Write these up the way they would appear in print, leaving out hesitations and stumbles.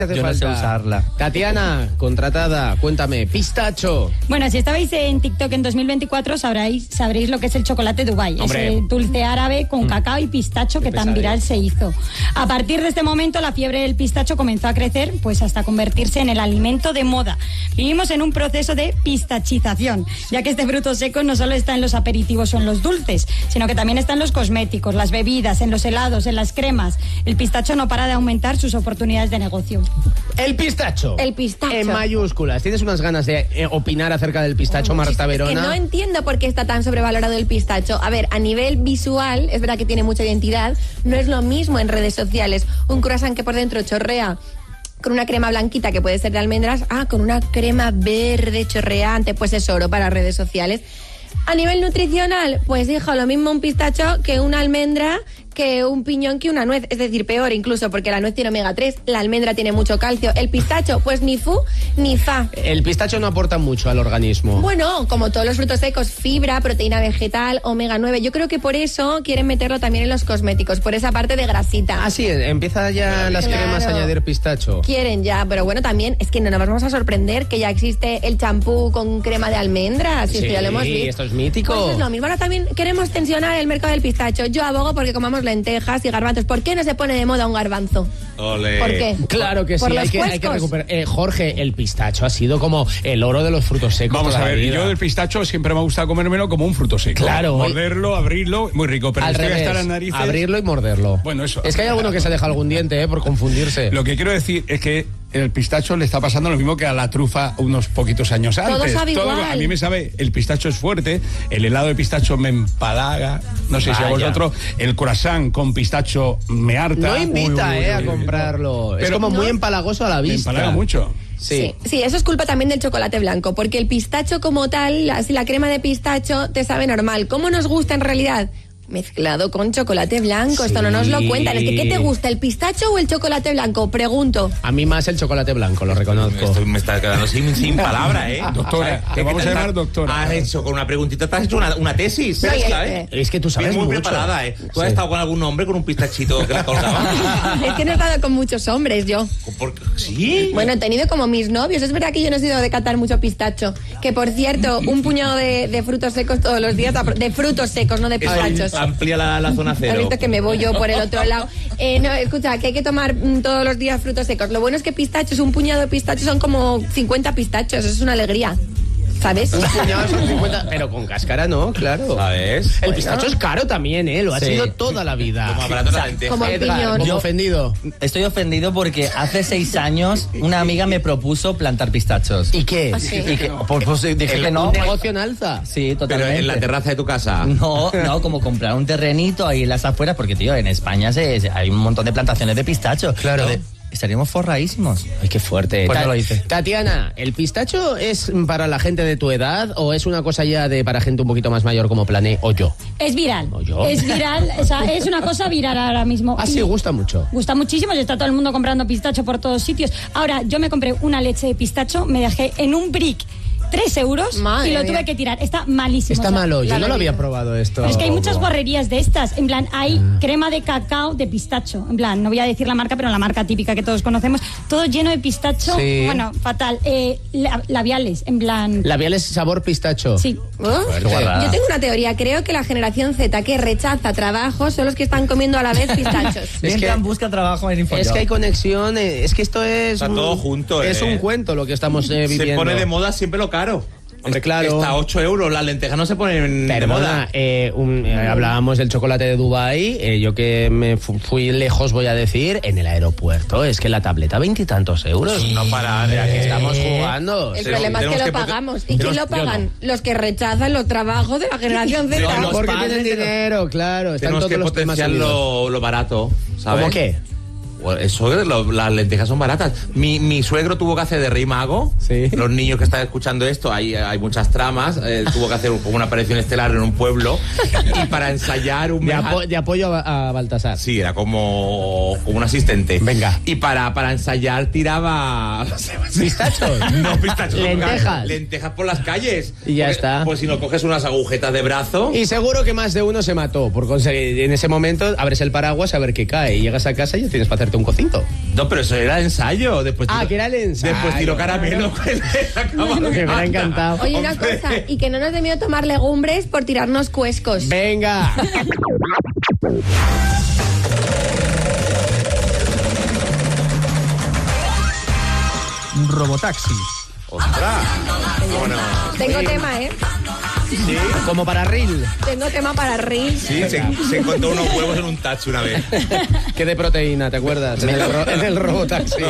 Yo no sé usarla. Tatiana, contratada, cuéntame, pistacho. Bueno, si estabais en TikTok en 2024 sabréis lo que es el chocolate Dubai. Hombre. Ese dulce árabe con cacao y pistacho que tan viral se hizo. A partir de este momento la fiebre del pistacho comenzó a crecer, pues hasta convertirse en el alimento de moda. Vivimos en un proceso de pistachización, ya que este fruto seco no solo está en los aperitivos o en los dulces, sino que también está en los cosméticos, las bebidas, en los helados, en las cremas. El pistacho no para de aumentar sus oportunidades de negocio. El pistacho. El pistacho. En mayúsculas. ¿Tienes unas ganas de opinar acerca del pistacho, Marta Verona? Es que no entiendo por qué está tan sobrevalorado el pistacho. A ver, a nivel visual, es verdad que tiene mucha identidad, no es lo mismo en redes sociales. Un croissant que por dentro chorrea con una crema blanquita que puede ser de almendras, con una crema verde chorreante, pues es oro para redes sociales. A nivel nutricional, pues hijo, lo mismo un pistacho que una almendra, que un piñón, que una nuez, es decir, peor incluso, porque la nuez tiene omega 3, la almendra tiene mucho calcio, el pistacho, pues ni fu ni fa. El pistacho no aporta mucho al organismo. Bueno, como todos los frutos secos, fibra, proteína vegetal, omega 9, yo creo que por eso quieren meterlo también en los cosméticos, por esa parte de grasita. Sí, empieza ya las cremas a añadir pistacho. Quieren ya, pero bueno, también es que no nos vamos a sorprender que ya existe el champú con crema de almendras, y esto ya lo hemos visto. Esto es mítico. Pues es lo mismo, ahora también queremos tensionar el mercado del pistacho. Yo abogo porque comamos lentejas y garbanzos. ¿Por qué no se pone de moda un garbanzo? Olé. ¿Por qué? Claro que sí, hay que recuperar. Jorge, el pistacho ha sido como el oro de los frutos secos. Vamos a ver, yo del pistacho siempre me ha gustado comérmelo como un fruto seco. Claro. Morderlo, abrirlo, muy rico, pero al estoy revés, hasta las narices. abrirlo y morderlo. Bueno, eso. Es que hay alguno que se deja algún diente, por confundirse. Lo que quiero decir es que el pistacho le está pasando lo mismo que a la trufa unos poquitos años antes. Todo sabe igual. A mí me sabe, el pistacho es fuerte, el helado de pistacho me empalaga, no sé si a vosotros, el croissant con pistacho me harta. No invita a comprarlo. Es como muy empalagoso a la vista. Me empalaga mucho. Sí, eso es culpa también del chocolate blanco, porque el pistacho como tal, la crema de pistacho te sabe normal. ¿Cómo nos gusta en realidad? Mezclado con chocolate blanco, esto no nos lo cuentan. Es que, ¿qué te gusta, el pistacho o el chocolate blanco? Pregunto. A mí más el chocolate blanco, lo reconozco. Esto me está quedando sin palabra, ¿eh? Doctora, te vamos a llamar doctora. Has hecho con una preguntita, te has hecho una tesis. Pero es que tú sabes muy mucho. preparada, ¿eh? ¿Tú has estado con algún hombre con un pistachito que le colgaba? Es que no he estado con muchos hombres yo. ¿Sí? Bueno, he tenido como mis novios. Es verdad que yo no he sido de catar mucho pistacho. Que por cierto, un puñado de frutos secos todos los días, de frutos secos, no de pistachos. Amplía la zona cero. Has visto que me voy yo por el otro lado. No, escucha, que hay que tomar todos los días frutos secos. Lo bueno es que pistachos, un puñado de pistachos son como 50 pistachos. Es una alegría. ¿Sabes? Un puñado son 50, pero con cáscara no, claro. ¿Sabes? El pistacho es caro también, lo ha sido toda la vida. Como barato la lenteja. Como el piñón. Como ofendido. Estoy ofendido porque hace 6 años una amiga me propuso plantar pistachos. ¿Y qué? Y que, pues dije que no. ¿Un negocio en alza? Sí, Pero totalmente. en la terraza de tu casa. No, como comprar un terrenito ahí en las afueras, porque, tío, en España hay un montón de plantaciones de pistacho. Claro. Estaríamos forradísimos. Ay, qué fuerte. Pues no lo hice. Tatiana, ¿el pistacho es para la gente de tu edad o es una cosa ya para gente un poquito más mayor como Plané o yo? Es viral. ¿O yo? Es viral, o sea, es una cosa viral ahora mismo. Sí, gusta mucho. Gusta muchísimo, y está todo el mundo comprando pistacho por todos sitios. Ahora, yo me compré una leche de pistacho, me dejé en un brick 3 euros Madre y lo mía. tuve que tirar. Está malísimo. Está o sea, malo, yo no lo había probado esto. Pero es que hay muchas guarrerías de estas. En plan, hay crema de cacao de pistacho. En plan, no voy a decir la marca, pero la marca típica que todos conocemos. Todo lleno de pistacho. Sí. Bueno, fatal. Labiales, en plan. Labiales sabor pistacho. Sí. Fuerte. Yo tengo una teoría. Creo que la generación Z que rechaza trabajo son los que están comiendo a la vez pistachos. Mientras busca trabajo en Infojob. Es que hay conexión, es que esto es... Está todo junto, Es un cuento lo que estamos viviendo. Se pone de moda siempre lo caro. Hombre, claro. Está a 8 euros, las lentejas no se ponen de moda. Perdona, hablábamos del chocolate de Dubái, yo que me fui lejos, voy a decir, en el aeropuerto, es que la tableta 20 y tantos euros. No para, ¿A qué estamos jugando? El problema es que lo pagamos. ¿Y quién lo pagan? Los que rechazan los trabajos de la generación Z. Porque tienen dinero, claro. Están Tenemos todos que los temas potenciar unidos. lo barato, ¿sabes? ¿Cómo qué? Eso, las lentejas son baratas. Mi suegro tuvo que hacer de rey mago. Sí. Los niños que están escuchando esto, hay muchas tramas. Tuvo que hacer como una aparición estelar en un pueblo. Y para ensayar un... De apoyo a Baltasar. Sí, era como un asistente. Venga. Y para ensayar tiraba... ¿Pistachos? No, pistachos. Lentejas. Lentejas por las calles. Y ya está. Pues si no coges unas agujetas de brazo... Y seguro que más de uno se mató por conseguir. En ese momento abres el paraguas a ver qué cae. Y llegas a casa y ya tienes para hacer comerte un cocido. No, pero eso era el ensayo. Después Que era el ensayo. Después tiró caramelo. Que me ha encantado. Oye, una cosa, y que no nos dé miedo tomar legumbres por tirarnos cuescos. Venga. Robotaxi. ¡Ostras! Bueno. Tengo tema, ¿eh? Sí. Como para reel. Tengo tema para reel. Sí, se encontró unos huevos en un taxi una vez. Que de proteína, ¿te acuerdas? En el Robotaxi.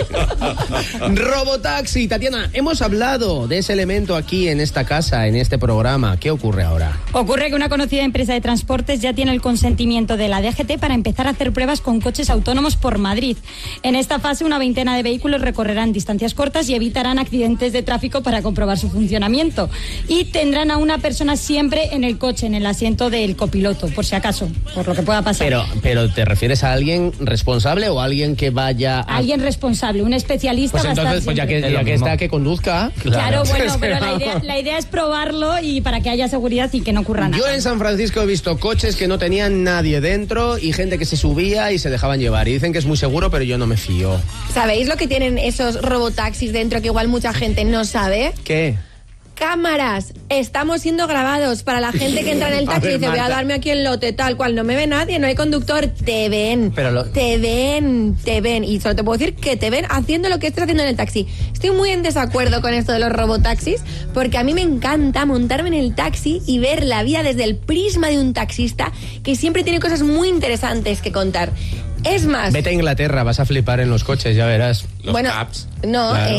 Robotaxi, Tatiana, hemos hablado de ese elemento aquí en esta casa, en este programa. ¿Qué ocurre ahora? Ocurre que una conocida empresa de transportes ya tiene el consentimiento de la DGT para empezar a hacer pruebas con coches autónomos por Madrid. En esta fase, una veintena de vehículos recorrerán distancias cortas y evitarán accidentes de tráfico para comprobar su funcionamiento. Y tendrán a una persona siempre en el coche, en el asiento del copiloto, por si acaso, por lo que pueda pasar. Pero ¿te refieres a alguien responsable o a alguien que vaya a... Alguien responsable, un especialista. Pues entonces, va a estar ya que está, que conduzca. Claro, bueno, pero la idea es probarlo y para que haya seguridad y que no ocurra nada. Yo en San Francisco he visto coches que no tenían nadie dentro y gente que se subía y se dejaban llevar. Y dicen que es muy seguro, pero yo no me fío. ¿Sabéis lo que tienen esos robotaxis dentro que igual mucha gente no sabe? ¿Qué? Cámaras, estamos siendo grabados para la gente que entra en el taxi y dice, voy a darme aquí el lote, tal cual, no me ve nadie, no hay conductor, te ven, te ven, y solo te puedo decir que te ven haciendo lo que estés haciendo en el taxi. Estoy muy en desacuerdo con esto de los robotaxis, porque a mí me encanta montarme en el taxi y ver la vida desde el prisma de un taxista que siempre tiene cosas muy interesantes que contar. Es más... Vete a Inglaterra, vas a flipar en los coches, ya verás. Los cabs. No, Claro.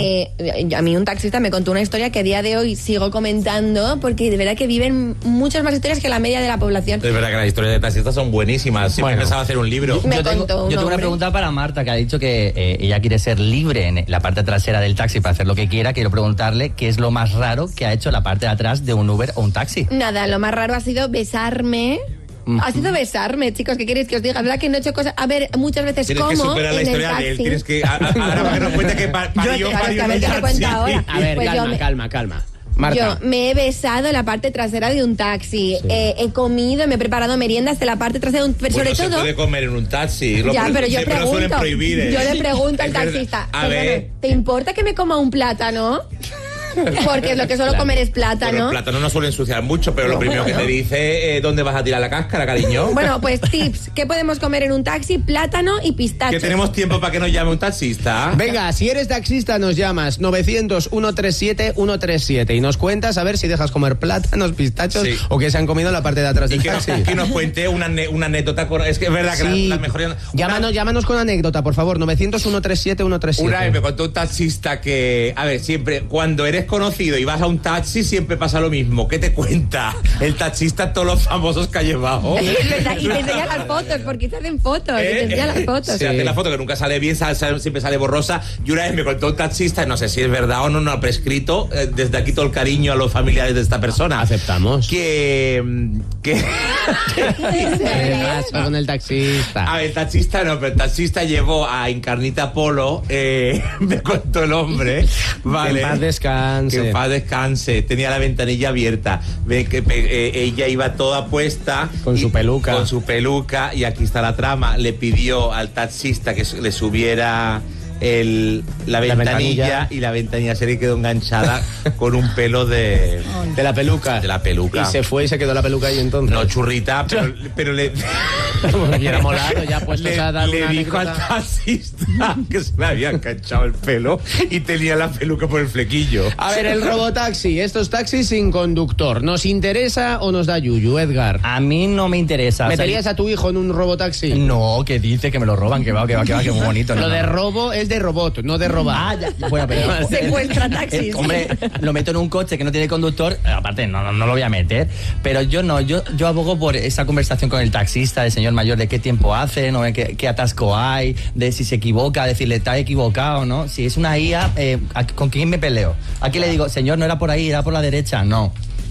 A mí un taxista me contó una historia que a día de hoy sigo comentando porque de verdad que viven muchas más historias que la media de la población. Es verdad que las historias de taxistas son buenísimas. Siempre pensaba hacer un libro. Me Yo contó tengo un una hombre. pregunta para Marta, que ha dicho que ella quiere ser libre en la parte trasera del taxi para hacer lo que quiera. Quiero preguntarle qué es lo más raro que ha hecho la parte de atrás de un Uber o un taxi. Nada, lo más raro ha sido besarme. Ha sido besarme, chicos, ¿qué queréis que os diga? ¿Verdad que no he hecho cosas? A ver, muchas veces Tienes que como superar la en el historia taxi. de él. Tienes que... Ahora para que nos cuente que parió Claro, en que a ver un qué me taxi. cuenta ahora. A ver, Pues calma. Marta. Yo me he besado en la parte trasera de un taxi. He comido, me he preparado meriendas de la parte trasera de un... Pero Bueno, sobre se todo... puede comer en un taxi. Ya, pero yo siempre lo suelen pregunto, prohibir, ¿eh? yo le pregunto al Es verdad. taxista, A ver... ¿te importa que me coma un plátano? Porque lo que suelo comer es Bueno, plátano. el plátano no suele ensuciar mucho, pero lo primero que te dice, ¿dónde vas a tirar la cáscara, cariño? Bueno, pues tips. ¿Qué podemos comer en un taxi? Plátano y pistacho. Que tenemos tiempo para que nos llame un taxista. Venga, si eres taxista nos llamas 900-137-137 y nos cuentas a ver si dejas comer plátanos, pistachos Sí. o que se han comido en la parte de atrás Y del que taxi. nos cuente una anécdota. Es que es verdad que Sí. las mejores... Llámanos con anécdota, por favor, 900-137-137. Una vez me contó un taxista que, a ver, siempre, cuando eres conocido y vas a un taxi, siempre pasa lo mismo. ¿Qué te cuenta el taxista todos los famosos que ha llevado? Es verdad, y te enseñan las fotos, porque se hacen fotos, y te enseñan las fotos. Se hace la foto que nunca sale bien, siempre sale borrosa. Y una vez me contó un taxista, no sé si es verdad o no, no ha prescrito, desde aquí todo el cariño a los familiares de esta persona. Aceptamos. ¿En ¿Qué serio? pasa con el taxista? A ver, el taxista no, pero el taxista llevó a Encarnita Polo, me contó el hombre, ¿vale? Que en paz descanse. Que en paz descanse. Tenía la ventanilla abierta. Ella iba toda puesta. Con su peluca. Con su peluca, y aquí está la trama. Le pidió al taxista que le subiera la ventanilla, y la ventanilla se le quedó enganchada con un pelo de la peluca. De la peluca. Y se fue y se quedó la peluca ahí entonces. No churrita, pero le... Hubiera molado ya puestos a dar le una dijo al anécdota. taxista que se le había enganchado el pelo y tenía la peluca por el flequillo. A ver, el robotaxi, estos taxis sin conductor, ¿nos interesa o nos da yuyu, Edgar? A mí no me interesa. ¿Meterías a tu hijo en un robotaxi? No, que dice que me lo roban, que va, que muy bonito. Lo no, de no. robo es de robot, no de robar. Ah, ya, bueno, pero... Secuestra taxis. Hombre, lo meto en un coche que no tiene conductor, aparte no lo voy a meter, pero yo no, yo abogo por esa conversación con el taxista, el señor mayor, de qué tiempo hace, ¿no? qué atasco hay, de si se equivoca, decirle, está equivocado, ¿no? Si es una IA, ¿con quién me peleo? ¿A quién le digo, señor, no era por ahí, era por la derecha? No.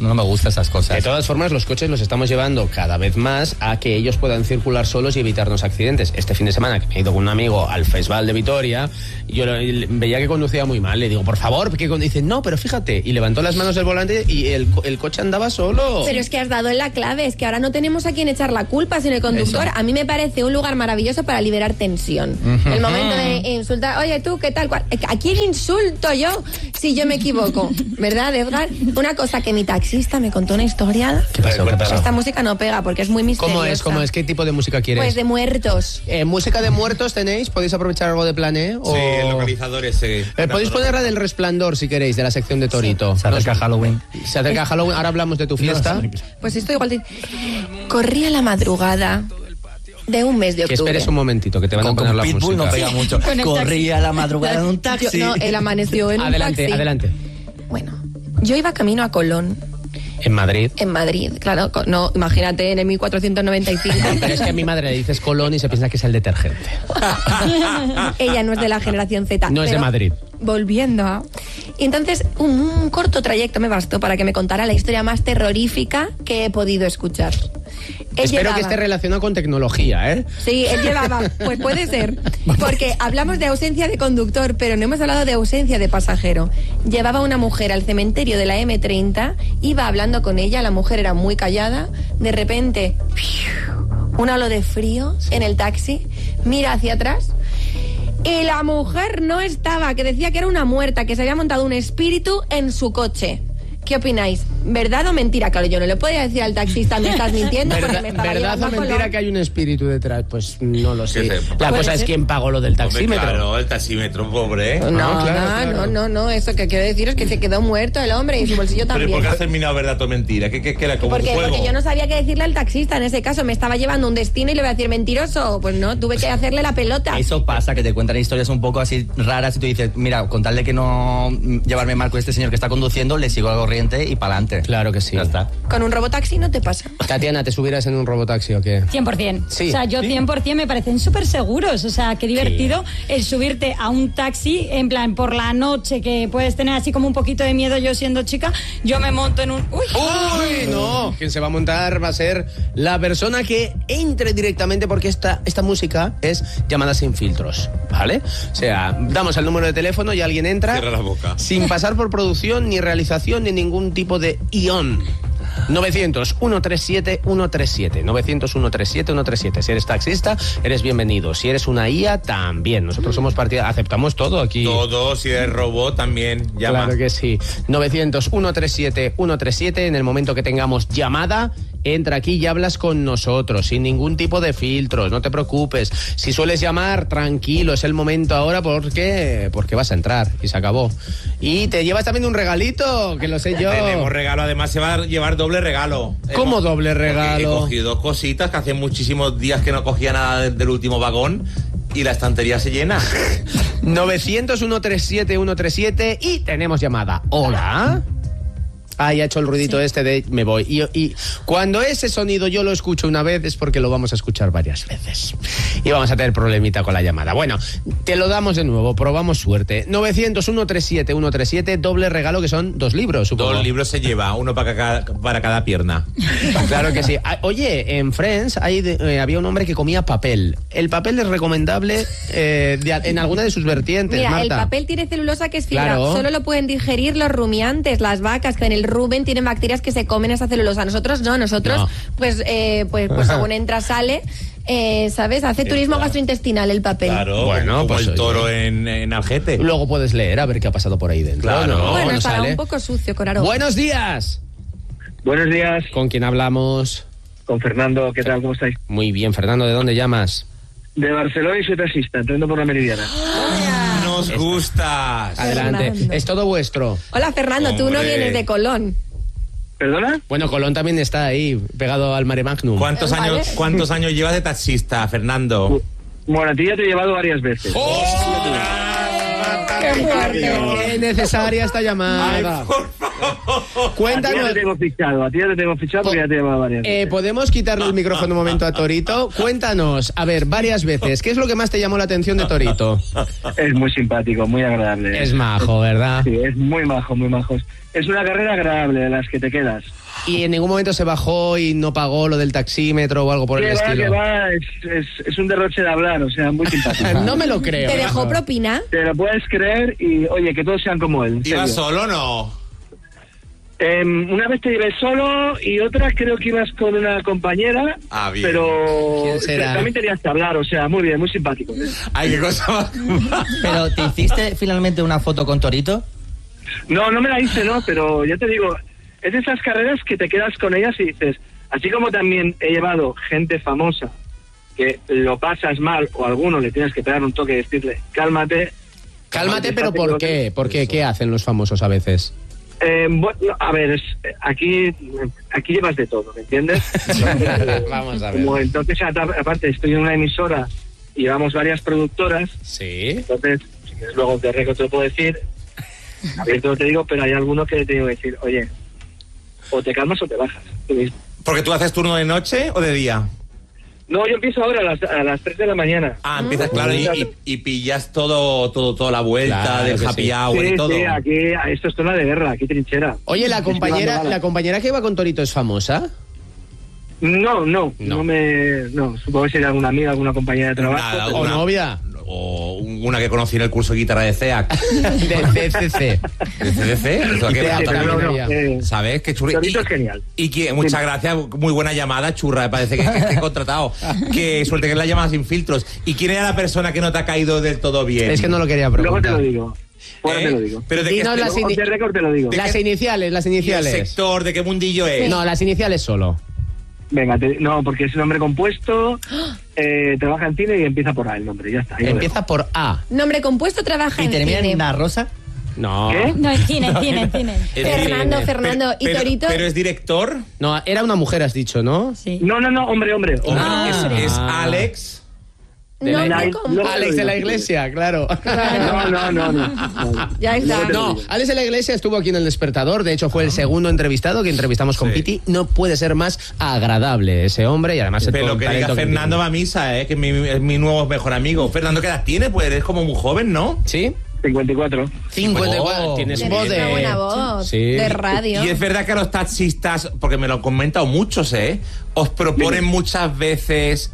No me gustan esas cosas. De todas formas, los coches los estamos llevando cada vez más a que ellos puedan circular solos y evitarnos accidentes. Este fin de semana, que me he ido con un amigo al Festival de Vitoria, yo veía que conducía muy mal. Le digo, por favor, porque dice, no, pero fíjate. Y levantó las manos del volante y el coche andaba solo. Pero es que has dado en la clave, es que ahora no tenemos a quien echar la culpa, sino el conductor. Eso. A mí me parece un lugar maravilloso para liberar tensión. El momento de insultar, oye, tú, ¿qué tal? ¿A quién insulto yo si yo me equivoco? ¿Verdad, Edgar? Una cosa que mi taxista me contó una historia. ¿Qué pasó? Esta música no pega porque es muy misteriosa. ¿Cómo es? ¿Qué tipo de música quieres? Pues de muertos. ¿Música de muertos tenéis? ¿Podéis aprovechar algo de Plané? Sí, el localizador ese. Podéis poner la del Resplandor, si queréis, de la sección de Torito. Se acerca Halloween. Se acerca Halloween. Ahora hablamos de tu fiesta. Pues esto igual... Corría la madrugada de un mes de octubre. Que esperes un momentito, que te van a poner la Pitbull música. no pega mucho. Corría la madrugada en un taxi. No, él amaneció en un taxi. Adelante. Bueno, yo iba camino a Colón. ¿En Madrid? En Madrid, claro. No, imagínate, en el 1495. Pero es que a mi madre le dices Colón y se piensa que es el detergente. Ella no es de la generación Z. No es de Madrid. Volviendo a... Y entonces, un corto trayecto me bastó para que me contara la historia más terrorífica que he podido escuchar. Espero que esté relacionado con tecnología, ¿eh? Sí, él llevaba, pues puede ser, porque hablamos de ausencia de conductor, pero no hemos hablado de ausencia de pasajero. Llevaba una mujer al cementerio de la M30, iba hablando con ella, la mujer era muy callada, de repente, un halo de frío en el taxi, mira hacia atrás, y la mujer no estaba, que decía que era una muerta, que se había montado un espíritu en su coche. ¿Qué opináis? ¿Verdad o mentira? Claro, yo no le podía decir al taxista, me estás mintiendo porque me estaba ¿Verdad o mentira que hay un espíritu detrás? Pues no lo sé. La cosa es quién pagó lo del taxímetro. Hombre, claro, el taxímetro, pobre, ¿eh? No, eso que quiero decir es que se quedó muerto el hombre y su bolsillo también. ¿Pero por qué has terminado verdad o mentira? ¿Qué era como un juego? Porque yo no sabía qué decirle al taxista en ese caso, me estaba llevando un destino y le voy a decir mentiroso. Pues no, tuve que hacerle la pelota. Eso pasa, que te cuentan historias un poco así raras y tú dices, mira, con tal de que no llevarme mal con este señor que está conduciendo, le sigo a la corriente y para adelante. Claro que sí. Ya está. ¿Con un robotaxi no te pasa? Tatiana, ¿te subieras en un robotaxi o qué? 100%. Sí. O sea, yo 100% me parecen súper seguros. O sea, qué divertido el subirte a un taxi, en plan, por la noche, que puedes tener así como un poquito de miedo. Yo siendo chica, yo me monto en un... ¡Uy, no! Quien se va a montar va a ser la persona que entre directamente, porque esta música es llamada sin filtros, ¿vale? O sea, damos el número de teléfono y alguien entra... Cierra la boca. Sin pasar por producción, ni realización, ni ningún tipo de guión. 900-137-137. 900-137-137. Si eres taxista, eres bienvenido. Si eres una IA, también. Nosotros somos partida, aceptamos todo aquí. Todo, si eres robot, también llama. Claro que sí. 900-137-137. En el momento que tengamos llamada, entra aquí y hablas con nosotros, sin ningún tipo de filtros. No te preocupes. Si sueles llamar, tranquilo, es el momento ahora porque vas a entrar y se acabó. Y te llevas también un regalito, que lo sé yo. Tenemos regalo, además se va a llevar doble regalo. ¿Cómo doble regalo? He cogido dos cositas que hace muchísimos días que no cogía nada del último vagón y la estantería se llena. 900-137-137 y tenemos llamada. Hola. Ah, ya ha hecho el ruidito este de me voy. Y cuando ese sonido yo lo escucho una vez es porque lo vamos a escuchar varias veces. Y vamos a tener problemita con la llamada. Bueno, te lo damos de nuevo, probamos suerte. 900-137-137, doble regalo, que son 2 libros, supongo. 2 libros se lleva, uno para cada pierna. Claro que sí. Oye, en Friends había un hombre que comía papel. ¿El papel es recomendable en alguna de sus vertientes, Mira, Marta? el papel tiene celulosa que es fibra. Claro. Solo lo pueden digerir los rumiantes, las vacas, que en el rumen tienen bacterias que se comen esa celulosa. Nosotros no, pues según entra, sale, ¿sabes? Hace turismo gastrointestinal el papel. Claro, bueno, como pues el toro en Algete. Luego puedes leer a ver qué ha pasado por ahí dentro. Claro. ¿no? Bueno, estará sale. un poco sucio, con aroma. Buenos días. Buenos días, ¿Con quién hablamos? con Fernando, ¿qué tal? ¿Cómo estáis? Muy bien, Fernando, ¿de dónde llamas? De Barcelona y soy taxista, entrando por la Meridiana. Nos gustas. Adelante. Fernando. Es todo vuestro. Hola, Fernando, tú no Hombre. vienes de Colón. ¿Perdona? Bueno, Colón también está ahí, pegado al Mare Magnum. ¿Cuántos Vale. años llevas de taxista, Fernando? Bueno, a ti ya te he llevado varias veces. ¡Qué Qué fuerte. Qué necesaria esta llamada. Cuéntanos. A ti ya te tengo fichado porque ya te he llamado varias veces. ¿Podemos quitarle el micrófono un momento a Torito? Cuéntanos, a ver, varias veces, ¿qué es lo que más te llamó la atención de Torito? Es muy simpático, muy agradable. Es majo, ¿verdad? Sí, es muy majo, muy majo. Es una carrera agradable de las que te quedas. ¿Y en ningún momento se bajó y no pagó lo del taxímetro o algo por el estilo? Que va, es un derroche de hablar, o sea, muy simpático. No me lo creo. ¿Te dejó propina? Te lo puedes creer y, oye, que todos sean como él. ¿Ibas serio. solo o no? Una vez te llevé solo y otra creo que ibas con una compañera. Ah, bien. Pero ¿Quién será? también tenías que hablar, o sea, muy bien, muy simpático. Ay, qué cosa más. Pero, ¿te hiciste finalmente una foto con Torito? No me la hice, no, pero ya te digo, es de esas carreras que te quedas con ellas y dices, así como también he llevado gente famosa que lo pasas mal o a alguno le tienes que pegar un toque y decirle, cálmate. Cálmate, pero ¿por qué? ¿Por qué? ¿Qué hacen los famosos a veces? Bueno, a ver, aquí llevas de todo, ¿me entiendes? Vamos a ver. Como entonces, aparte, estoy en una emisora y llevamos varias productoras, Sí. entonces, si quieres luego de récord te lo puedo decir, abierto te digo, pero hay alguno que te digo decir, oye, o te calmas o te bajas, tú mismo. ¿Porque tú haces turno de noche o de día? No, yo empiezo ahora a las 3 de la mañana. Ah, empiezas, claro, y pillas toda la vuelta Claro del que happy sí. hour y todo. Sí, aquí, esto es zona de guerra, aquí trinchera. Oye, la Estoy compañera dando balas. la compañera que iba con Torito es famosa. No, supongo que sería alguna amiga, alguna compañera de trabajo. Nada, pero- ¿O Una- novia? O una que conocí en el curso de guitarra de CEAC. De CCC. ¿De CDC? ¿Eso a qué Sí, va? Sí, pero también no, había. ¿Sabes? Qué churri. Torito es genial. Muchas gracias, muy buena llamada, churra, me parece que esté contratado. Qué suerte que es la llamada sin filtros. ¿Y quién era la persona que no te ha caído del todo bien? Es que no lo quería Luego te preguntar. lo digo. Ahora te lo digo. Pero de qué Dinos las Luego, off the record te lo digo. Las iniciales, las ¿Y el iniciales. sector, de qué mundillo es? No, las iniciales solo. Venga, no, porque es un nombre compuesto, trabaja en cine y empieza por A el nombre, ya está. ahí lo Empieza por A. Nombre compuesto, trabaja ¿Y en termina cine. en una rosa? No. ¿Qué? No, en cine. Es Fernando, decir, Fernando. ¿Y pero, Torito? pero es director. No, era una mujer, has dicho, ¿no? Sí. No, hombre. Hombre, Ah. es Alex. Nombre la- compuesto. Alex de la Iglesia, claro. No. Ya está. No, Alex de la Iglesia estuvo aquí en El Despertador, de hecho fue el segundo entrevistado que entrevistamos con Sí. Piti. No puede ser más agradable ese hombre y además Pero todo el que diga talento Fernando tiene. va a misa, que es mi nuevo mejor amigo. Fernando, ¿qué edad tienes? Pues eres como muy joven, ¿no? ¿Sí? 54. 54. Tienes Tienes voz de... una buena voz. Sí. De radio. Y es verdad que a los taxistas, porque me lo han comentado muchos, os proponen muchas veces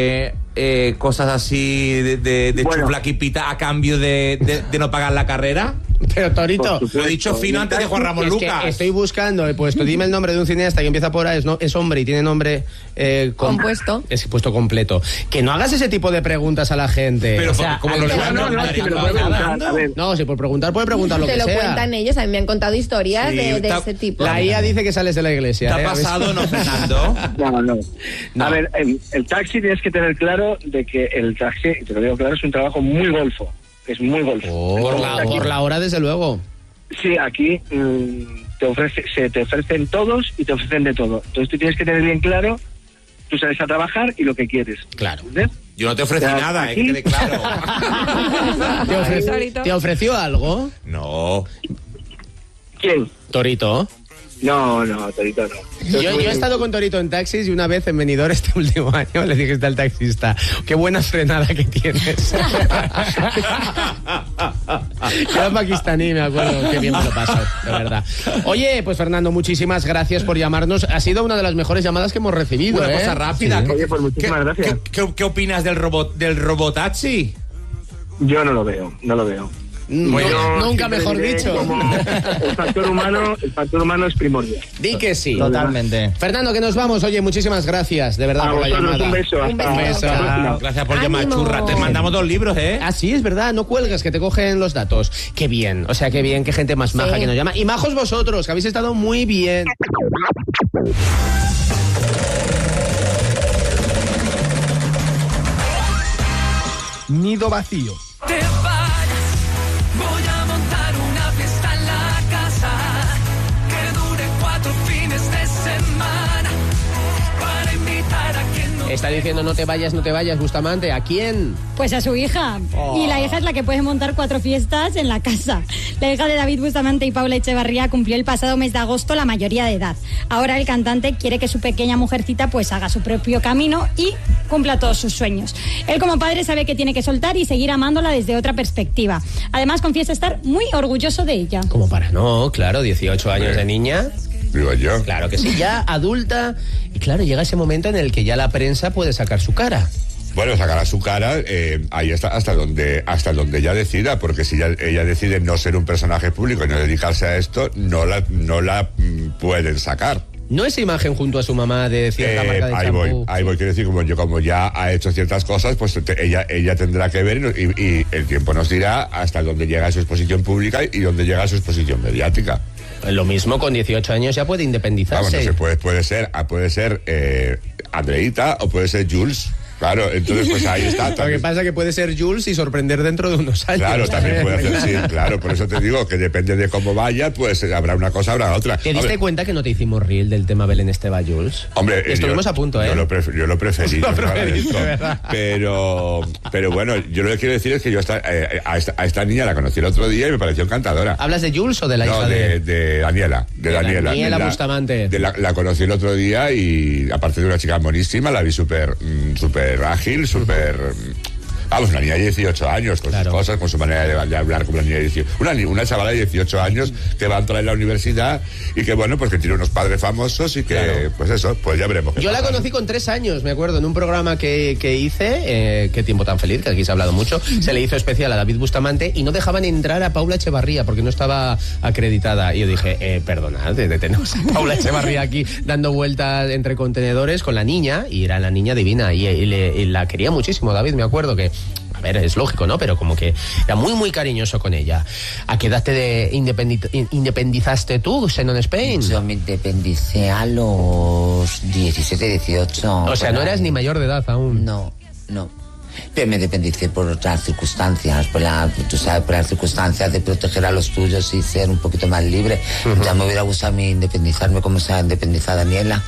cosas así de Bueno. chuflaquipita a cambio de no pagar la carrera. Pero Torito, Por supuesto. Lo he dicho fino antes de Juan Ramón es que Lucas. estoy buscando, he puesto, dime el nombre de un cineasta que empieza por A, es hombre y tiene nombre Compuesto. Es puesto completo. Que no hagas ese tipo de preguntas a la gente. Pero O sea, como al los final- van No, es que me lo puede preguntar. A ver, No, si por preguntar puede preguntar lo Te que lo sea. cuentan ellos, a mí me han contado historias Sí, de está- ese tipo. La IA dice que sales de la iglesia. ¿Te ha ¿Has visto? pasado, no, Fernando? no. No. A ver, el taxi tienes que tener claro de que el taxi, y te lo digo claro, es un trabajo muy golfo. Es muy golfo. Por la hora, desde luego. Sí, aquí te ofrecen todos y te ofrecen de todo. Entonces tú tienes que tener bien claro, tú sales a trabajar y lo que quieres. Claro. ¿Entiendes? Yo no te ofrecí Ya, nada, aquí- que quede claro. ¿Te ofreció algo? No. ¿Quién? Torito. No, Torito no. Yo he estado con Torito en taxis y una vez en Benidorm este último año le dijiste al taxista, qué buena frenada que tienes. Era pakistaní, me acuerdo, qué bien me lo paso, de verdad. Oye, pues Fernando, muchísimas gracias por llamarnos. Ha sido una de las mejores llamadas que hemos recibido. Una cosa rápida. Sí. Oye, pues muchísimas gracias. ¿Qué opinas del robotaxi? Yo no lo veo. Yo Nunca siempre mejor diré dicho. como el factor humano es primordial. Di que sí. Totalmente. Fernando, que nos vamos. Oye, muchísimas gracias, de verdad, A por la vosotros llamada. un beso. Hasta beso. la próxima. Gracias por llamar, ¡Ánimo! churra. Te mandamos 2 libros, Ah, sí, es verdad, no cuelgas, que te cogen los datos. Qué bien, o sea, qué bien, qué gente más maja Sí. que nos llama. Y majos vosotros, que habéis estado muy bien. Nido vacío. Te vayas, voy a montar una fiesta en la casa que dure 4 fines de semana para invitar a quien no Está diciendo no te vayas, Bustamante. ¿A quién? Pues a su hija. Y la hija es la que puede montar 4 fiestas en la casa. La hija de David Bustamante y Paula Echevarría cumplió el pasado mes de agosto la mayoría de edad. Ahora el cantante quiere que su pequeña mujercita pues haga su propio camino y cumpla todos sus sueños. Él como padre sabe que tiene que soltar y seguir amándola desde otra perspectiva. Además confiesa estar muy orgulloso de ella. Como para no, claro, 18 años de niña. Digo yo. Claro que sí, ya adulta. Y claro, llega ese momento en el que ya la prensa puede sacar su cara. Bueno, sacará su cara, ahí está hasta donde ella decida, porque si ella decide no ser un personaje público y no dedicarse a esto, no la pueden sacar. ¿No esa imagen junto a su mamá de cierta marca de champú? Ahí voy, quiero decir, como ya ha hecho ciertas cosas, pues ella tendrá que ver y el tiempo nos dirá hasta dónde llega su exposición pública y dónde llega su exposición mediática. Lo mismo, con 18 años ya puede independizarse. Vamos, no se puede ser Andreita o puede ser Jules. Claro, entonces pues ahí está. Lo que pasa es que puede ser Jules y sorprender dentro de unos años. Claro, también puede hacer, sí, claro, por eso te digo que depende de cómo vaya, pues habrá una cosa, habrá otra. ¿Te diste cuenta que no te hicimos reel del tema Belén Esteban Jules? Hombre, estuvimos a punto, ¿eh? Yo lo preferí. Lo preferiste, ¿verdad? Pero bueno, yo lo que quiero decir es que yo a esta niña la conocí el otro día y me pareció encantadora. ¿Hablas de Jules o de la hija de Daniela? De Daniela Bustamante. La conocí el otro día y aparte de una chica monísima, la vi súper ágil, súper... Vamos, una niña de 18 años, con sus cosas, con su manera de hablar como una niña de 18... Una chavala de 18 años que va a entrar en la universidad y que, bueno, pues que tiene unos padres famosos y que, pues eso, pues ya veremos. Yo la conocí con 3 años, me acuerdo, en un programa que hice, Qué tiempo tan feliz, que aquí se ha hablado mucho, se le hizo especial a David Bustamante y no dejaban entrar a Paula Echevarría porque no estaba acreditada. Y yo dije, perdonad, tenemos a Paula Echevarría aquí dando vueltas entre contenedores con la niña, y era la niña divina, y la quería muchísimo, David, me acuerdo que... A ver, es lógico, ¿no? Pero como que era muy, muy cariñoso con ella. ¿A qué edad te independizaste tú, Xenon Spain? Yo me independicé a los 17, 18. O sea, no eras ni mayor de edad aún. No. Pero me independicé por otras circunstancias, por las circunstancias de proteger a los tuyos y ser un poquito más libre. Ya me hubiera gustado a mí independizarme como se ha independizado Daniela.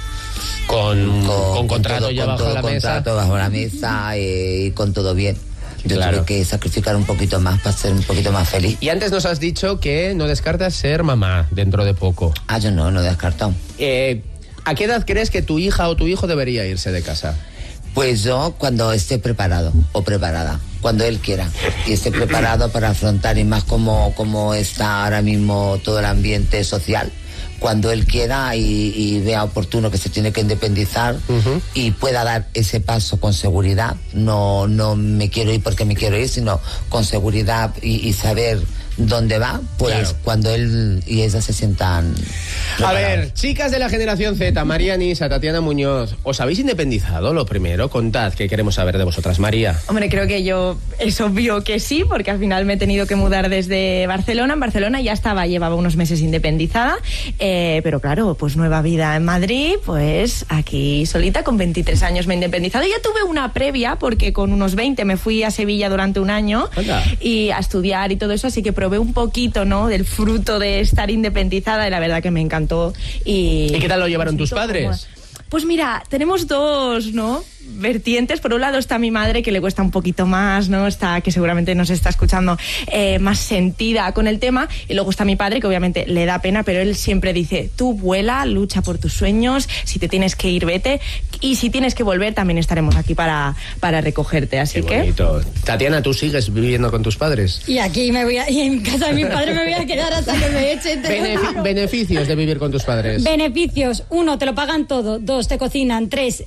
Con contrato todo, ya bajo la mesa. Contrato bajo la mesa y con todo bien. Yo tuve que sacrificar un poquito más para ser un poquito más feliz. Y antes nos has dicho que no descartas ser mamá dentro de poco. Yo no he descartado. ¿A qué edad crees que tu hija o tu hijo debería irse de casa? Pues yo cuando esté preparado o preparada, cuando él quiera y esté preparado para afrontar, y más como está ahora mismo todo el ambiente social, cuando él quiera y vea oportuno que se tiene que independizar y pueda dar ese paso con seguridad. No me quiero ir porque me quiero ir, sino con seguridad y saber dónde va, pues cuando él y ella se sientan preparados. A ver, chicas de la generación Z, María Nisa, Tatiana Muñoz, ¿os habéis independizado? Lo primero, contad, que queremos saber de vosotras, María. Hombre, creo que yo es obvio que sí, porque al final me he tenido que mudar desde Barcelona. En Barcelona ya llevaba unos meses independizada, pero claro, pues nueva vida en Madrid, pues aquí solita, con 23 años me he independizado. Ya tuve una previa, porque con unos 20 me fui a Sevilla durante un año y a estudiar y todo eso, así que probé un poquito, ¿no?, del fruto de estar independizada y la verdad que me encantó. ¿Y qué tal lo llevaron tus padres? Pues mira, tenemos dos, ¿no?, vertientes. Por un lado está mi madre, que le cuesta un poquito más, ¿no?, que seguramente nos está escuchando, más sentida con el tema, y luego está mi padre, que obviamente le da pena, pero él siempre dice, tú vuela, lucha por tus sueños, si te tienes que ir, vete, y si tienes que volver, también estaremos aquí para recogerte, así Qué bonito. Tatiana, ¿tú sigues viviendo con tus padres? Y aquí y en casa de mi padre me voy a quedar hasta que me echen. Beneficios de vivir con tus padres. Beneficios: 1, te lo pagan todo; 2, te cocinan; 3,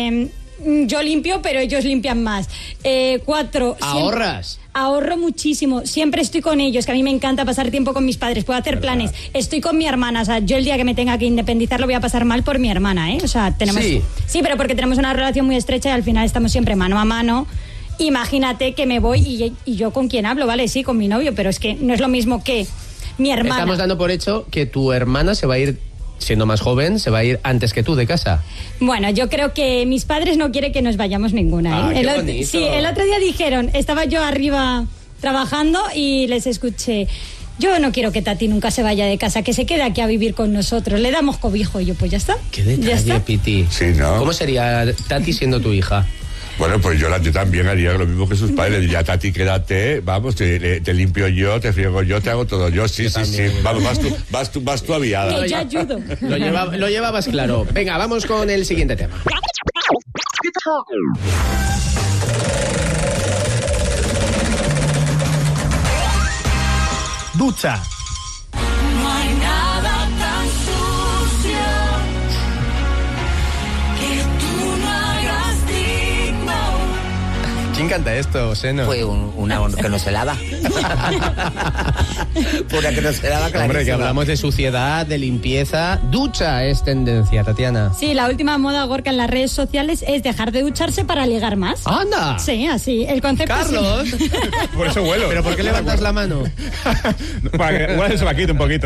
yo limpio, pero ellos limpian más; 4, ¿ahorras? Ahorro muchísimo, siempre estoy con ellos, que a mí me encanta pasar tiempo con mis padres, puedo hacer planes, estoy con mi hermana, o sea, yo el día que me tenga que independizar lo voy a pasar mal por mi hermana, o sea, tenemos... Sí, pero porque tenemos una relación muy estrecha y al final estamos siempre mano a mano. Imagínate que me voy y yo con quién hablo, ¿vale? Sí, con mi novio, pero es que no es lo mismo que mi hermana. Estamos dando por hecho que tu hermana se va a ir, siendo más joven, se va a ir antes que tú de casa. Bueno, yo creo que mis padres no quieren que nos vayamos ninguna, qué bonito. Sí, el otro día dijeron, estaba yo arriba trabajando y les escuché, yo no quiero que Tati nunca se vaya de casa, que se quede aquí a vivir con nosotros, le damos cobijo. Y yo, pues ya está. Qué detalle, Piti. Sí, ¿no? ¿Cómo sería Tati siendo tu hija? Bueno, pues yo también haría lo mismo que sus padres. Le diría, Tati, quédate, vamos, te limpio yo, te friego yo, te hago todo yo. Sí. Vamos, vas tú aviada. Que yo ayudo. Lo llevabas claro. Venga, vamos con el siguiente tema. Ducha. No hay nada tan sucio que tú no hagas digno. ¿Quién canta esto, Seno? Fue una que no se lava. Una que no se lava, clarísima. Hombre, que hablamos de suciedad, de limpieza. Ducha es tendencia, Tatiana. Sí, la última moda gorka en las redes sociales es dejar de ducharse para ligar más. ¡Anda! Sí, así. El concepto ¡Carlos! Por eso vuelo. ¿Pero por qué levantas la mano? Para que igual se vaquite un poquito.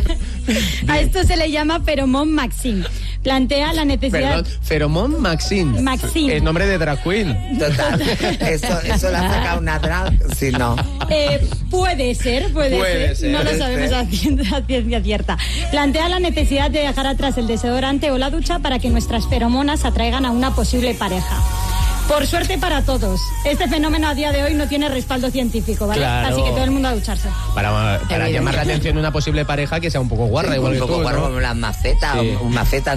A esto se le llama Feromón Maxim. Plantea la necesidad... Perdón, Feromón Maxim. Maxim. El nombre de drag queen. Total. Eso la saca una drag, si no. Puede ser. No lo sabemos a ciencia cierta. Plantea la necesidad de dejar atrás el desodorante o la ducha para que nuestras feromonas atraigan a una posible pareja. Por suerte para todos, este fenómeno a día de hoy no tiene respaldo científico, ¿vale? Claro. Así que todo el mundo a ducharse. Para llamar la atención de una posible pareja que sea un poco guarra, igual que tú, un poco guarra, ¿no? como las macetas, Sí. Mofeta.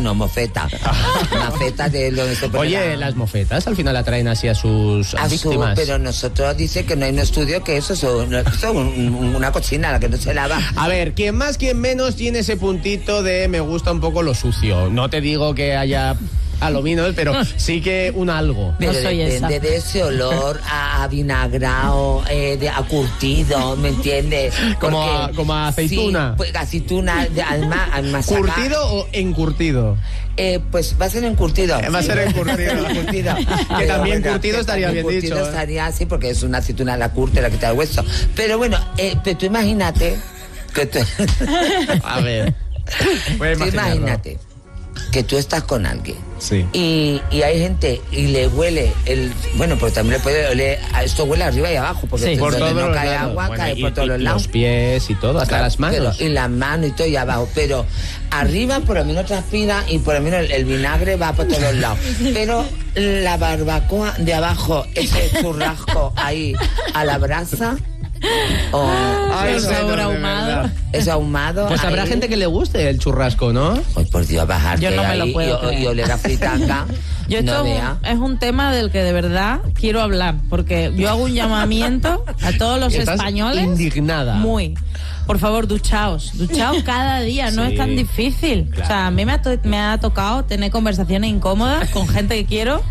Macetas de donde se pone Oye, las mofetas al final atraen así a sus víctimas. pero nosotros dice que no hay un estudio que eso es una cochina la que no se lava. A ver, quien más, quien menos tiene ese puntito de me gusta un poco lo sucio. No te digo que haya aluminos, pero sí que un algo. Pero No soy depende esa. de ese olor a vinagrado, a curtido, ¿me entiendes? Como a aceituna. Sí, pues aceituna, además ¿Curtido o encurtido? Pues va a ser encurtido. Va a ser encurtido. Encurtido. Que también curtido estaría bien curtido dicho, ¿eh? estaría así porque es una aceituna, la curte, la quita el hueso. Pero bueno, pero tú imagínate que tú... A ver. Tú imagínate que tú estás con alguien. Sí. Y hay gente y le huele bueno, pues también le puede oler, esto huele arriba y abajo, porque Sí, por donde todos no los cae lados. agua, Bueno, cae y- por todos los y lados. los pies y todo, hasta Claro, las manos. y las manos y todo y abajo, pero arriba por lo menos transpira y por lo menos el vinagre va por todos los lados. Pero la barbacoa de abajo, ese churrasco ahí a la brasa, Ay, el Seno, sabor de ahumado. verdad. es ahumado. Pues habrá ahí. gente que le guste el churrasco, ¿no? Ay, por Dios, bajarte Yo no me lo ahí puedo creer. y oler a fritanga. Yo no esto vea. es un tema del que de verdad quiero hablar, porque yo hago un llamamiento a todos los Estás españoles. indignada. Muy. Por favor, duchaos cada día, no Sí, es tan difícil. claro. O sea, a mí me ha tocado tener conversaciones incómodas con gente que quiero.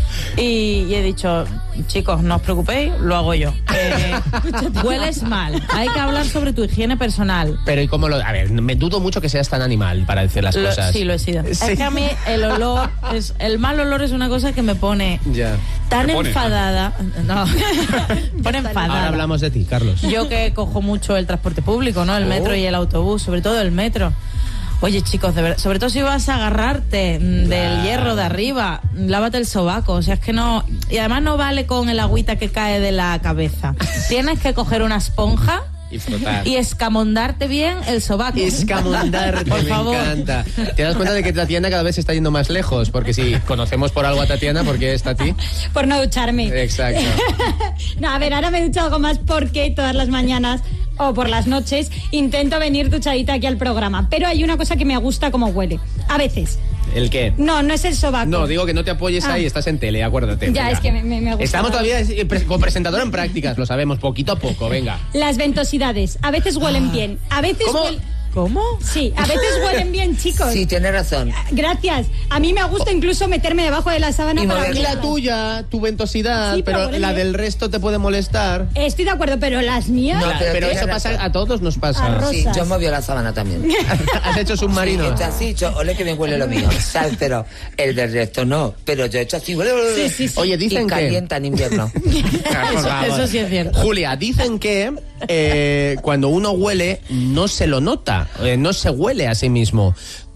Y he dicho, chicos, no os preocupéis, lo hago yo. Hueles mal, hay que hablar sobre tu higiene personal. Pero ¿y cómo lo...? A ver, me dudo mucho que seas tan animal para decir las cosas. Sí, lo he sido. Sí. Es que a mí el olor, el mal olor es una cosa que me pone Ya. tan Te pone. enfadada. No, pone enfadada. Ahora hablamos de ti, Carlos. Yo que cojo mucho el transporte público, ¿no? El metro y el autobús, sobre todo el metro. Oye, chicos, de verdad, sobre todo si vas a agarrarte del hierro de arriba, lávate el sobaco, o sea, es que no... Y además no vale con el agüita que cae de la cabeza. Tienes que coger una esponja Y frotar. y escamondarte bien el sobaco. Escamondarte, Por me favor. encanta. ¿Te das cuenta de que Tatiana cada vez está yendo más lejos? Porque si conocemos por algo a Tatiana, ¿por qué está a ti? Por no ducharme. Exacto. No, a ver, ahora me ducho algo más porque todas las mañanas o por las noches intento venir duchadita aquí al programa. Pero hay una cosa que me gusta como huele. A veces. ¿El qué? No es el sobaco. No, digo que no te apoyes Ah. ahí, estás en tele, acuérdate. Ya, venga. es que me gusta. Estamos todavía con presentadora en prácticas, lo sabemos, poquito a poco, venga. Las ventosidades. A veces huelen bien. A veces ¿Cómo? ¿Cómo? Sí, a veces huelen bien, chicos. Sí, tienes razón. Gracias. A mí me gusta incluso meterme debajo de la sábana Y para moverla. La olerlas. tuya, tu ventosidad, Sí, pero pero huele la bien. del resto te puede molestar. Estoy de acuerdo, pero las mías... No, Pero tienes eso pasa, razón. a todos nos pasa. Arroz. Sí, Rosas. yo movió la sábana también. ¿Has hecho submarino? Sí, he hecho así, ole que bien huele lo mío, ¿sabes? Pero el del resto no. Pero yo he hecho así, Sí. Oye, dicen y que... calienta en invierno. Eso sí es cierto. Julia, dicen que cuando uno huele no se lo nota, no se huele a sí mismo.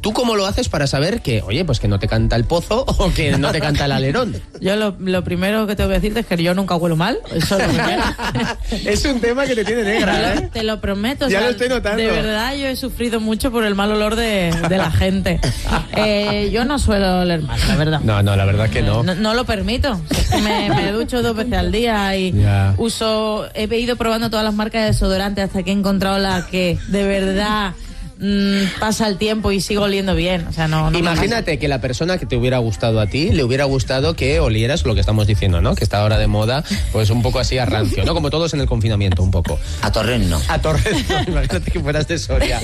¿Tú cómo lo haces para saber que, oye, pues que no te canta el pozo o que no te canta el alerón? Yo lo primero que tengo que decirte es que yo nunca huelo mal. Eso es lo primero. Es un tema que te tiene negra, ¿eh? Te lo prometo. Ya lo estoy notando. De verdad, yo he sufrido mucho por el mal olor de la gente. Yo no suelo oler mal, la verdad. No, la verdad que no. No lo permito. Es que me ducho 2 veces al día y he ido probando todas las marcas de desodorante hasta que he encontrado la que de verdad pasa el tiempo y sigo oliendo bien. O sea, no imagínate que la persona que te hubiera gustado a ti le hubiera gustado que olieras lo que estamos diciendo, ¿no? Que está ahora de moda, pues un poco así a rancio, ¿no? Como todos en el confinamiento, un poco. A Torrent, A Torrent, imagínate que fueras de Soria.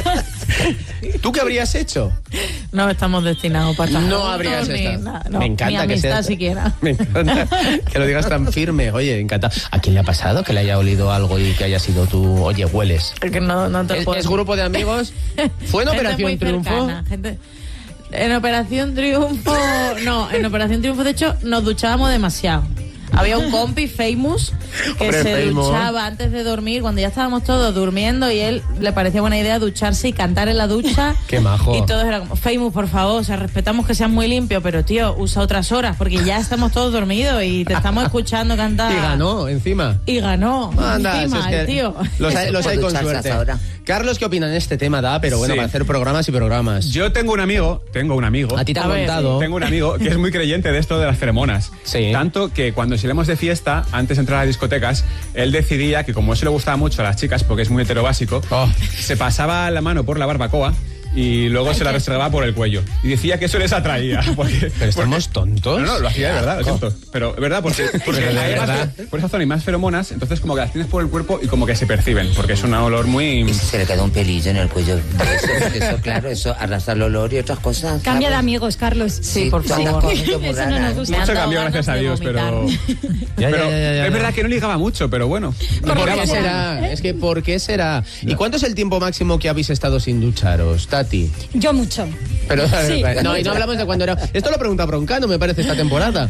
¿Tú qué habrías hecho? No estamos destinados para estar No habrías estado. Me encanta ni amistad que sea siquiera. Me encanta que lo digas tan firme. Oye, encanta. ¿A quién le ha pasado que le haya olido algo y que haya sido tú? Oye, hueles. Porque no te puedo. ¿Es grupo de amigos? ¿Fue en Operación Triunfo? En Operación Triunfo, no, en Operación Triunfo de hecho nos duchábamos demasiado. Había un compi, Famous, que se duchaba antes de dormir, cuando ya estábamos todos durmiendo y él le parecía buena idea ducharse y cantar en la ducha. ¡Qué majo! Y todos eran como, Famous, por favor, o sea, respetamos que seas muy limpio, pero tío, usa otras horas, porque ya estamos todos dormidos y te estamos escuchando cantar. Y ganó, encima. Anda, encima, es que tío. Los hay con suerte. Carlos, ¿qué opinan de este tema? Pero bueno, para hacer programas y programas. Yo tengo un amigo. A ti te ha contado. Tengo un amigo que es muy creyente de esto de las feromonas. Sí. Tanto que cuando salimos de fiesta, antes de entrar a las discotecas, él decidía que como eso le gustaba mucho a las chicas, porque es muy heterobásico, se pasaba la mano por la barbacoa y luego se la reservaba por el cuello. Y decía que eso les atraía. Pero estamos tontos. No, lo hacía de verdad, lo siento. Pero, ¿verdad? Porque por esa zona hay más feromonas, entonces como que las tienes por el cuerpo y como que se perciben, porque es un olor muy... Se le queda un pelillo en el cuello. Eso, claro, eso arrastra el olor y otras cosas. Cambia de amigos, Carlos. Sí, por favor. Eso no nos gusta. Mucho cambió, gracias a Dios, pero... Ya. Es verdad que no ligaba mucho, pero bueno. ¿Por qué será? Es que ¿por qué será? ¿Y cuánto es el tiempo máximo que habéis estado sin ducharos, Tati? Yo mucho. Pero Sí. no, y no hablamos de cuando era... Esto lo pregunta Broncano, me parece, esta temporada.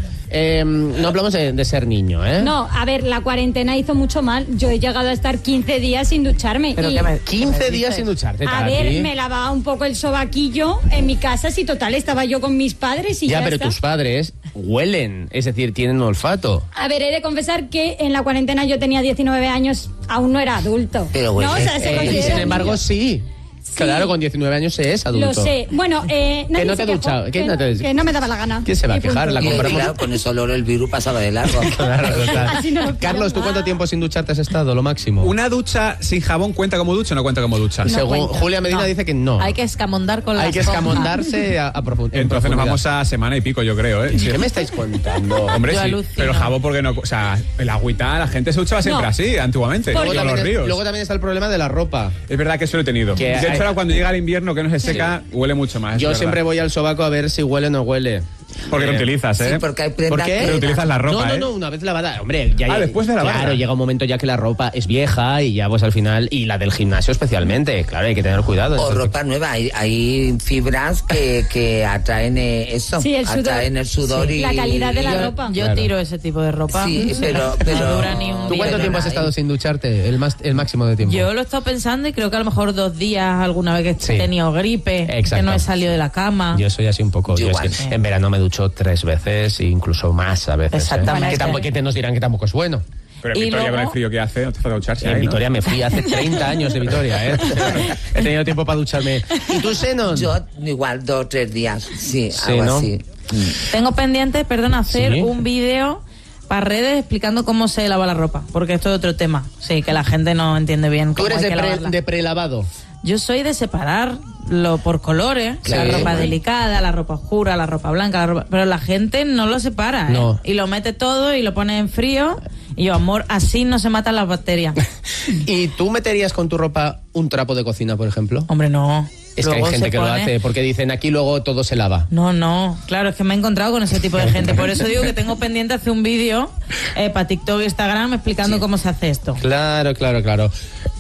No hablamos de ser niño, ¿eh? No, a ver, la cuarentena hizo mucho mal. Yo he llegado a estar 15 días sin ducharme. Pero y 15 días sin ducharte, a Tati. ver, me lavaba un poco el sobaquillo en mi casa, si total estaba yo con mis padres y ya pero está. tus padres huelen, es decir, tienen olfato. A ver, he de confesar que en la cuarentena yo tenía 19 años, aún no era adulto. Pero bueno, ¿no? O sea, se Y considera sin embargo, niño. sí. Claro, con 19 años se es adulto. Lo sé. Bueno, que no te duchaba. Que no me daba la gana. ¿Quién se va a Y quejar? punto. La compramos. Claro, con ese olor el virus pasaba de largo. Claro. Así no, Carlos, ¿tú cuánto tiempo sin ducharte has estado? Lo máximo. ¿Una ducha sin jabón cuenta como ducha o no cuenta como ducha? Según cuenta. Julia Medina No. dice que no. Hay que escamondar con la Hay que escamondarse a profundidad. Entonces nos vamos a semana y pico, yo creo, ¿eh? Sí. ¿Qué me estáis contando? Hombre, Yo sí. alucino. Pero jabón, porque no. O sea, el agüita, la gente se duchaba siempre No. así, antiguamente. Porque- Y a los ríos. Luego también está el problema de la ropa. Es verdad que eso lo he tenido. Que De hecho, hay- ahora cuando llega el invierno que no se seca, huele mucho más. Yo es siempre verdad. voy al sobaco a ver si huele o no huele. Porque lo utilizas, ¿eh? Sí, porque hay prendas ¿Por qué? que- Pero utilizas la ropa, No, ¿eh? una vez lavada. Hombre, ya después de lavarla. Claro, llega un momento ya que la ropa es vieja y ya pues al final, y la del gimnasio especialmente, claro, hay que tener cuidado. O ropa nueva, hay fibras que atraen eso, Sí, el sudor. atraen el sudor Sí, y la calidad de la ropa. Yo Claro. tiro ese tipo de ropa. Sí, pero No dura ni un ¿Tú día. cuánto tiempo has estado sin ducharte? El máximo de tiempo. Yo lo he estado pensando y creo que a lo mejor 2 días alguna vez que Sí. he tenido gripe, Exacto. que no he salido de la cama. Yo soy así un poco. Yo Yo igual. es que en verano me ducho 3 veces e incluso más a veces. Exactamente. Que tampoco, que nos dirán que tampoco es bueno. Pero en Y Vitoria, luego- con el frío que hace, no te falta ducharse. En ahí, ¿no? Vitoria me fui hace 30 años de Vitoria, ¿eh? He tenido tiempo para ducharme. ¿Y tú, Zenon? yo igual 2 o 3 días, sí, Sí, algo ¿no? así. Tengo pendiente, perdón, hacer Sí. un vídeo para redes explicando cómo se lava la ropa, porque esto es otro tema. Sí, que la gente no entiende bien Tú cómo eres hay de, que lavarla. de prelavado. Yo soy de separarlo por colores, Claro. la ropa delicada, la ropa oscura, la ropa blanca, la ropa... pero la gente no lo separa, ¿eh? No. Y lo mete todo y lo pone en frío. Y yo, amor, así no se matan las bacterias. ¿Y tú meterías con tu ropa un trapo de cocina, por ejemplo? Hombre, no. Es que hay Luego gente se que lo pone- hace porque dicen aquí luego todo se lava. No, claro, es que me he encontrado con ese tipo de gente. Por eso digo que tengo pendiente hacer un vídeo para TikTok e Instagram explicando cómo se hace esto. Claro.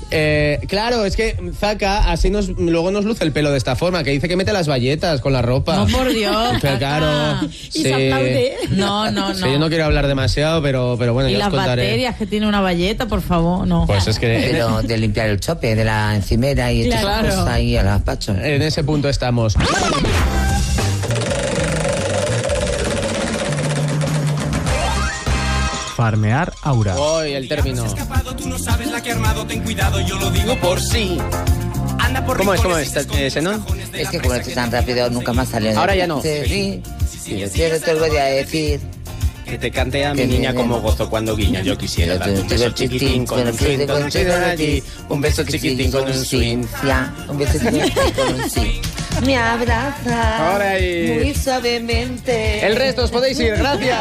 Claro, es que Zaka así luego nos luce el pelo de esta forma, que dice que mete las bayetas con la ropa. No, por Dios. Claro. Y se aplaude. No. Sí, yo no quiero hablar demasiado, pero bueno, Y ya las os contaré. bacterias que tiene una bayeta, por favor, no. Pues es que... Pero de limpiar el chope, de la encimera y Claro. estas cosas ahí a las pachos. En ese punto estamos. Farmear Aura. Hoy el término. Tú no sabes la que he armado, ten cuidado, yo lo digo por sí. Anda por ¿Cómo es, rincones, Senón? Es que como estoy tan rápido, nunca más salió. Ahora ya no. Sí, te lo voy a decir. Que te cante a mi niña como gozo cuando guiña. Yo quisiera darte un beso chiquitín con un swing, con un swing allí. Un beso chiquitín con un swing. Un beso chiquitín con un swing. Me abraza Ahora ahí. muy suavemente. El resto os podéis ir, gracias.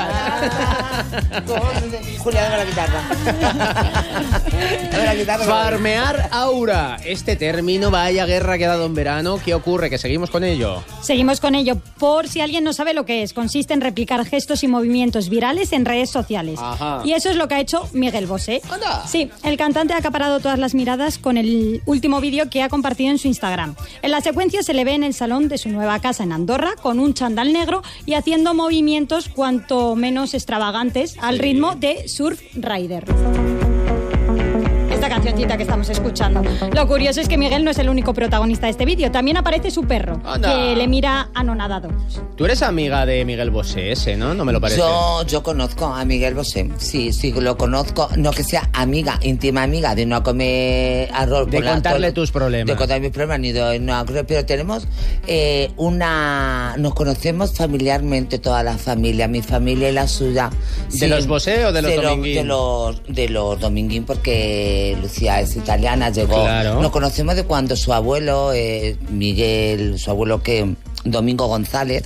Julia, dame la guitarra. Dame la guitarra. Farmear Aura. Este término, vaya guerra que ha dado en verano. ¿Qué ocurre? Que seguimos con ello. Seguimos con ello. Por si alguien no sabe lo que es, consiste en replicar gestos y movimientos virales en redes sociales. Ajá. Y eso es lo que ha hecho Miguel Bosé. ¡Anda! Sí, el cantante ha acaparado todas las miradas con el último vídeo que ha compartido en su Instagram. En la secuencia se le ve en el salón de su nueva casa en Andorra con un chándal negro y haciendo movimientos cuanto menos extravagantes al ritmo de Surf Rider. Esta cancioncita que estamos escuchando. Lo curioso es que Miguel no es el único protagonista de este vídeo. También aparece su perro, Anda. que le mira anonadado. Tú eres amiga de Miguel Bosé, ese, ¿no? No me lo parece. Yo conozco a Miguel Bosé. Sí, lo conozco. No que sea amiga, íntima amiga, de no comer arroz. De contarle tus problemas. De contar mis problemas, ni de no, pero tenemos nos conocemos familiarmente toda la familia, mi familia y la suya. ¿De los Bosé o de los Dominguín? De los Dominguín, porque Lucía es italiana, llegó. Claro. Nos conocemos de cuando su abuelo, Miguel, su abuelo Domingo González,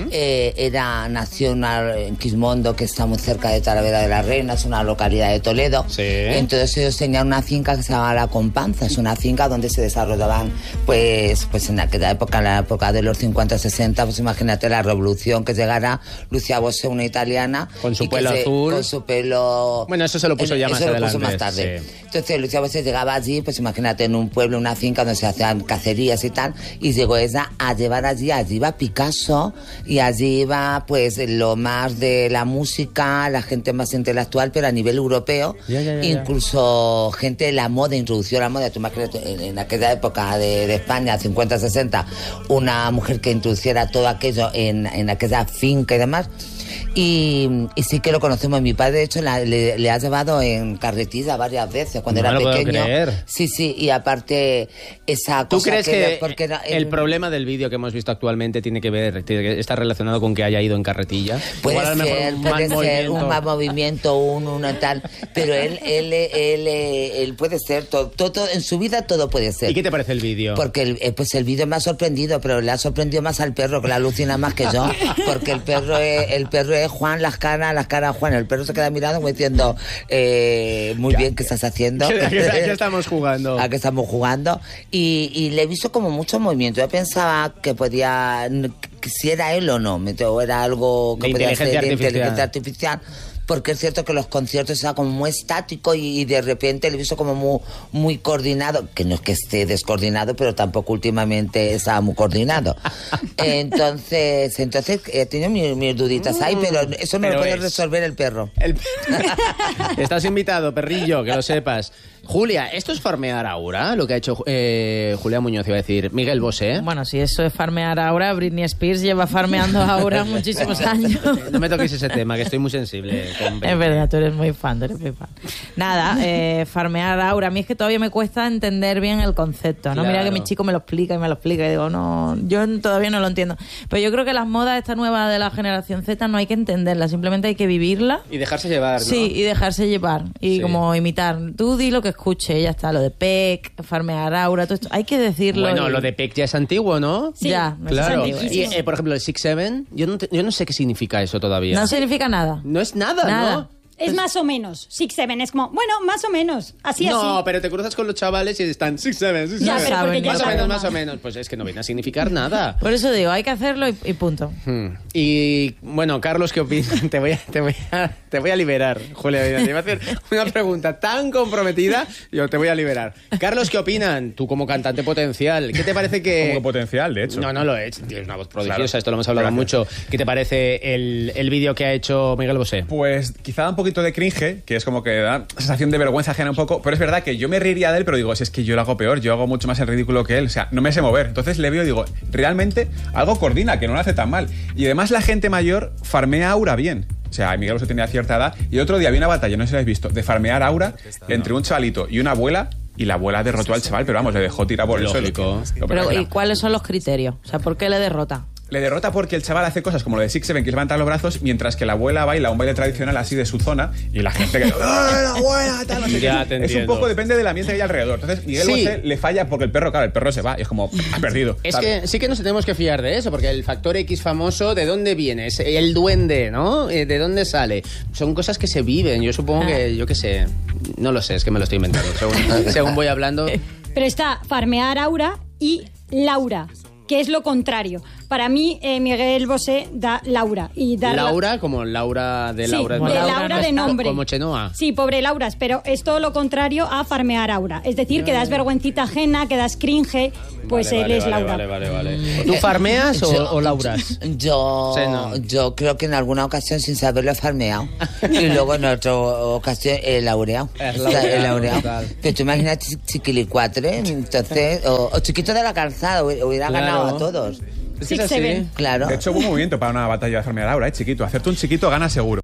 nació en Quismondo, que está muy cerca de Talavera de la Reina, es una localidad de Toledo. Sí. Entonces ellos tenían una finca que se llama La Companza, es una finca donde se desarrollaban, pues en aquella época, en la época de los 50-60, pues imagínate la revolución que llegara Lucía Bosé, una italiana. Con su pelo azul. Con su pelo... Bueno, eso se lo puso ya más adelante. Eso lo puso más tarde. Sí. Entonces Lucía Bosé llegaba allí, pues imagínate, en un pueblo, una finca donde se hacían cacerías y tal, y llegó ella a llevar allí iba Picasso y allí iba pues lo más de la música, la gente más intelectual, pero a nivel europeo, incluso gente de la moda, introdució la moda. Tú imagínate, en aquella época de España, 50-60, una mujer que introduciera todo aquello en aquella finca y demás. Y sí que lo conocemos. Mi padre, de hecho, le ha llevado en carretilla varias veces cuando era pequeño. Puedo creer. Sí, y aparte esa cosa. ¿Tú crees que el problema del vídeo que hemos visto actualmente está relacionado con que haya ido en carretilla? Puede ser un mal movimiento, un tal, pero él puede ser todo en su vida, todo puede ser. ¿Y qué te parece el vídeo? Porque el vídeo me ha sorprendido, pero le ha sorprendido más al perro, que la alucina más que yo, porque el perro es Juan, las caras Juan, el perro se queda mirando como diciendo muy bien, ¿qué estás haciendo? ¿Qué estamos jugando? ¿A qué estamos jugando? Y le he visto como mucho movimiento. Yo pensaba que si era él o no, o era algo que podía ser de inteligencia artificial. Porque es cierto que los conciertos era como muy estático y de repente le he visto como muy coordinado, que no es que esté descoordinado, pero tampoco últimamente estaba muy coordinado. Entonces he tenido mis duditas ahí, pero eso no lo puede resolver el perro. Estás invitado, perrillo, que lo sepas. Julia, ¿esto es farmear Aura? Lo que ha hecho Julia Muñoz, iba a decir Miguel Bosé. Bueno, si eso es farmear Aura, Britney Spears lleva farmeando Aura muchísimos años. No me toques ese tema, que estoy muy sensible. Es verdad, tú eres muy fan, Nada, farmear Aura. A mí es que todavía me cuesta entender bien el concepto, ¿no? Claro. Mira que mi chico me lo explica y digo, no, yo todavía no lo entiendo. Pero yo creo que las modas esta nueva de la generación Z no hay que entenderlas, simplemente hay que vivirla. Y dejarse llevar, ¿no? Sí, y dejarse llevar. Y como imitar. Tú di lo que escuche, ya está. Lo de Peck, farmear Aura, todo esto. Hay que decirlo. Bueno, lo de Peck ya es antiguo, ¿no? Sí, ya, claro. Es antiguo. Y, por ejemplo, el 6-7, yo no sé qué significa eso todavía. No significa nada. No es nada, ¿no? Es más o menos. 6-7 es como, bueno, más o menos. Así. No, pero te cruzas con los chavales y están 6-7. Ya, pero porque ya más o menos. Pues es que no viene a significar nada. Por eso digo, hay que hacerlo y punto. Y bueno, Carlos, ¿qué opinas? Te voy a liberar, Julia. Te voy a hacer una pregunta tan comprometida, yo te voy a liberar. Carlos, ¿qué opinan? Tú como cantante potencial, ¿qué te parece que...? Como potencial, de hecho. No lo he hecho. Tienes una voz prodigiosa, Claro. esto lo hemos hablado mucho. ¿Qué te parece el vídeo que ha hecho Miguel Bosé? Pues quizá da un poquito de cringe, que es como que da sensación de vergüenza ajena un poco, pero es verdad que yo me reiría de él, pero digo, si es que yo lo hago peor, yo hago mucho más el ridículo que él, o sea, no me sé mover. Entonces le veo y digo, realmente algo coordina, que no lo hace tan mal. Y además la gente mayor farmea aura bien. O sea, Miguel Bosé tenía cierta edad y otro día había una batalla, no sé si lo habéis visto, de farmear aura entre un chavalito y una abuela. Y la abuela derrotó al chaval, pero vamos, le dejó tirar por el suelo. Pero, ¿y cuáles son los criterios? O sea, ¿por qué le derrota? Le derrota porque el chaval hace cosas como lo de 6-7, que es levantar los brazos, mientras que la abuela baila un baile tradicional así de su zona y la gente que... ¡Ah, la abuela! Tal, no sé Ya qué. te Es un entiendo. poco, depende del ambiente que hay alrededor. Entonces, Miguel Bosé le falla porque el perro, claro, el perro se va y es como, ha perdido. Es que sí que nos tenemos que fiar de eso, porque el factor X famoso, ¿de dónde viene? Es el duende, ¿no? ¿De dónde sale? Son cosas que se viven. Yo supongo que, yo qué sé, no lo sé, es que me lo estoy inventando. Según voy hablando... Pero está farmear aura y Laura, que es lo contrario. Para mí, Miguel Bosé da Laura. Y dar Laura, como Laura de Sí, Laura. de Laura de nombre. Como Chenoa. Sí, pobre Lauras, pero es todo lo contrario a farmear aura. Es decir, que das vergüencita ajena, que das cringe, pues él es Laura. Vale. ¿Tú farmeas o Lauras? Yo creo que en alguna ocasión sin saberlo he farmeado. Y luego en otra ocasión he laureado. He laureado. Pero tú imaginas Chiquilicuatre, entonces, o Chiquito de la Calzada, hubiera ganado a todos. Es que es así. Claro. De hecho, hubo un movimiento para una batalla de farmear aura, chiquito. Hacerte un chiquito gana seguro.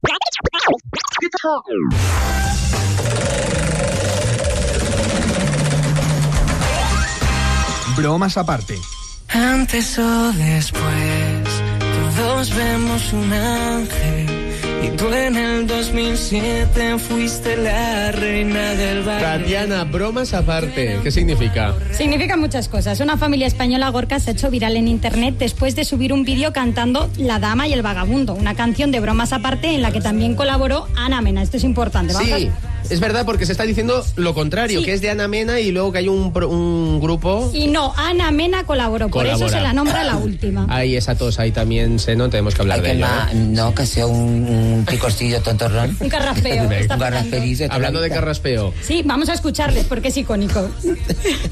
Bromas aparte. Antes o después, todos vemos un ángel. Y tú en el 2007 fuiste la reina del baile. Tatiana, bromas aparte. ¿Qué significa? Significa muchas cosas. Una familia española, Gorka, se ha hecho viral en internet después de subir un vídeo cantando La Dama y el Vagabundo, una canción de bromas aparte en la que también colaboró Ana Mena. Esto es importante. Sí, es verdad, porque se está diciendo lo contrario, Sí. que es de Ana Mena y luego que hay un grupo... Y no, Ana Mena colaboró, por eso se la nombra la última. Ahí esa tos, ahí también no tenemos que hablar de ello. No, que ha sido un picorcillo tontorrón. Un carraspeo. Un carrasperizo. Hablando de carraspeo. Sí, vamos a escucharles porque es icónico.